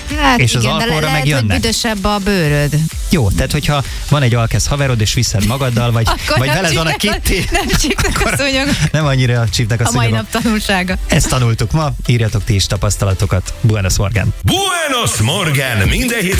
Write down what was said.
Hát és az igen, de alkoholra lehet, meg jönnek. hogy büdösebb a bőröd. Jó, tehát hogyha van egy alkesz haverod, és viszed magaddal, vagy veled van a kitti, Nem csípnek a szúnyog. nem annyira csípnek a A mai szúnyogok. nap tanulsága. Ezt tanultuk ma, írjatok ti is tapasztalatokat. Buenos Morgan! Buenos Morgan! Minden